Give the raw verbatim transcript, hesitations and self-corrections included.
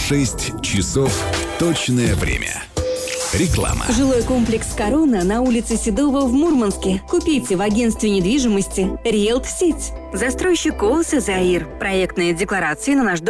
шесть часов точное время. Реклама. Жилой комплекс «Корона» на улице Седова в Мурманске. Купите в агентстве недвижимости «Риэлт Сеть». Застройщик ООО «Заир». Проектные декларации на наш дом.